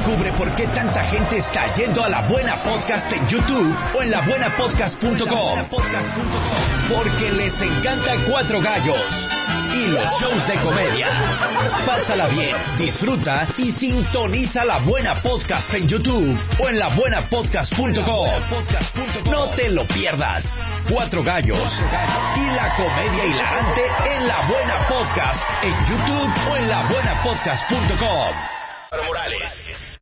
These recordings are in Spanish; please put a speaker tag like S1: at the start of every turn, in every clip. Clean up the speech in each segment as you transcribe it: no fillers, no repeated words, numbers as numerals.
S1: Descubre por qué tanta gente está yendo a La Buena Podcast en YouTube o en labuenapodcast.com. Porque les encanta Cuatro Gallos y los shows de comedia. Pásala bien, disfruta y sintoniza La Buena Podcast en YouTube o en labuenapodcast.com. No te lo pierdas. Cuatro Gallos y la comedia hilarante en La Buena Podcast en YouTube o en labuenapodcast.com. Morales.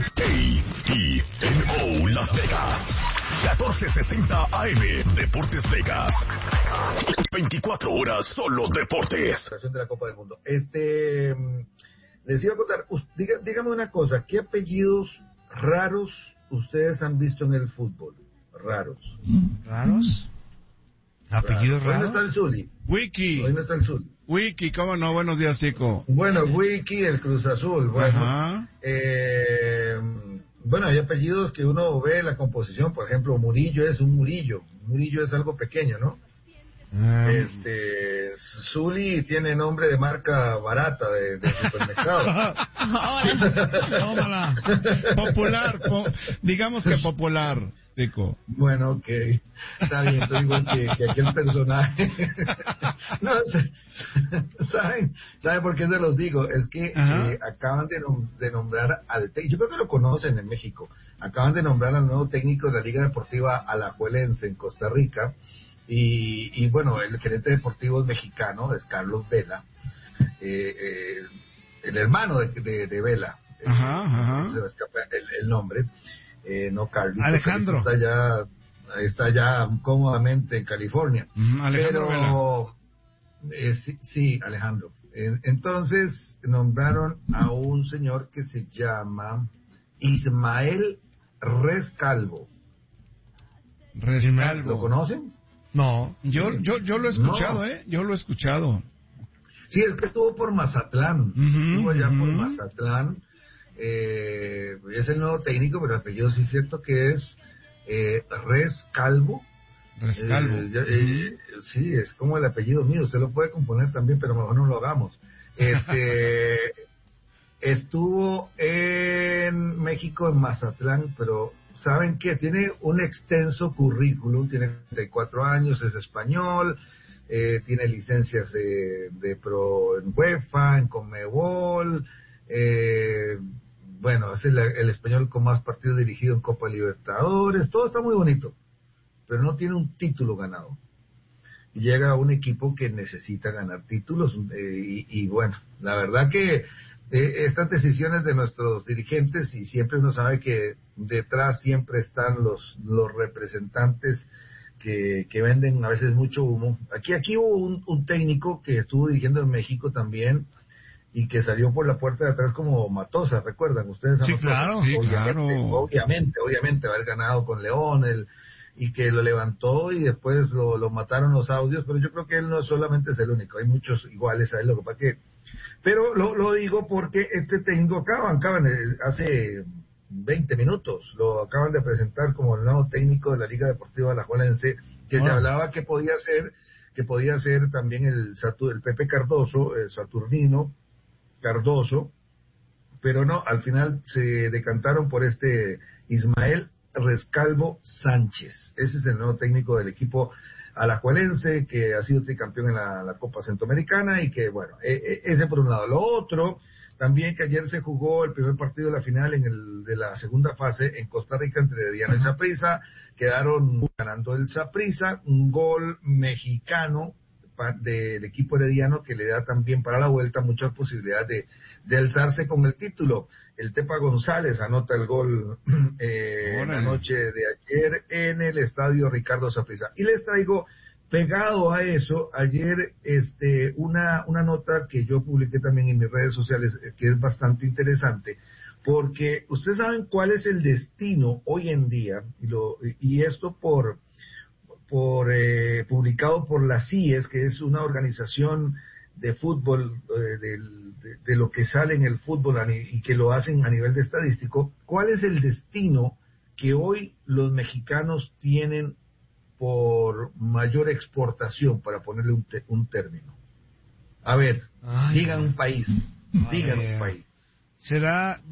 S2: KENO Las Vegas. 1460 AM Deportes Vegas. 24 horas solo deportes.
S3: De la Copa del Mundo. Les iba a contar, dígame una cosa, ¿qué apellidos raros ustedes han visto en el fútbol? Raros.
S4: ¿Raros? ¿Apellidos raros?
S3: Hoy no está el Zuli.
S4: Wiki.
S3: Hoy no está el Zuli.
S4: Wiki, ¿cómo no? Buenos días, Chico.
S3: Bueno, Wiki, el Cruz Azul. Bueno,
S4: ajá.
S3: Bueno, hay apellidos que uno ve la composición, por ejemplo, Murillo es un Murillo. Murillo es algo pequeño, ¿no? Zuli tiene nombre de marca barata de supermercado.
S4: Tómala. Popular, digamos que popular, Tico.
S3: Bueno, ok, está bien, entonces igual que aquel personaje. No, ¿saben por qué se los digo? Es que acaban de nombrar al técnico, yo creo que lo conocen en México, acaban de nombrar al nuevo técnico de la Liga Deportiva Alajuelense en Costa Rica. Y bueno, el gerente deportivo es mexicano, es Carlos Vela, el hermano de Vela. Se me escapa el nombre, no Carlos.
S4: Alejandro.
S3: Está ya cómodamente en California.
S4: Alejandro
S3: Vela. Sí, Alejandro. Entonces nombraron a un señor que se llama Ismael Rescalvo. ¿Lo conocen?
S4: No, yo lo he escuchado, no. Yo lo he escuchado.
S3: Sí, es que estuvo por Mazatlán, estuvo allá por Mazatlán, es el nuevo técnico, pero el apellido sí es cierto que es Rescalvo. Sí, es como el apellido mío, usted lo puede componer también, pero mejor no lo hagamos. Estuvo en México, en Mazatlán, pero ¿saben qué? Tiene un extenso currículum, tiene 34 años, es español, tiene licencias de pro en UEFA, en Conmebol, bueno, es el español con más partidos dirigidos en Copa Libertadores, todo está muy bonito, pero no tiene un título ganado. Y llega a un equipo que necesita ganar títulos, y bueno, la verdad que estas decisiones de nuestros dirigentes, y siempre uno sabe que detrás siempre están los representantes que venden a veces mucho humo. Aquí hubo un técnico que estuvo dirigiendo en México también y que salió por la puerta de atrás como Matosas, ¿recuerdan ustedes a
S4: sí,
S3: Matosas?
S4: Claro, sí,
S3: obviamente haber ganado con León, y que lo levantó y después lo mataron los audios, pero yo creo que él no solamente es el único, hay muchos iguales a él, lo que pasa que... Pero lo digo porque este técnico acaban hace 20 minutos, lo acaban de presentar como el nuevo técnico de la Liga Deportiva Alajuelense, que se hablaba que podía ser también el Pepe Cardoso, el Saturnino Cardoso, pero no, al final se decantaron por este Ismael Rescalvo Sánchez. Ese es el nuevo técnico del equipo alajuelense, que ha sido tricampeón en la Copa Centroamericana, y que bueno, ese por un lado. Lo otro, también que ayer se jugó el primer partido de la final de la segunda fase en Costa Rica entre Herediano y Saprissa, quedaron ganando el Saprissa, un gol mexicano del equipo herediano que le da también para la vuelta muchas posibilidades de alzarse con el título. El Tepa González anota el gol en la noche de ayer en el estadio Ricardo Saprissa. Y les traigo pegado a eso ayer una nota que yo publiqué también en mis redes sociales, que es bastante interesante, porque ustedes saben cuál es el destino hoy en día, y esto publicado por la CIES, que es una organización de fútbol, de lo que sale en el fútbol y que lo hacen a nivel de estadístico. ¿Cuál es el destino que hoy los mexicanos tienen por mayor exportación, para ponerle un término? A ver, digan un país. ¿Será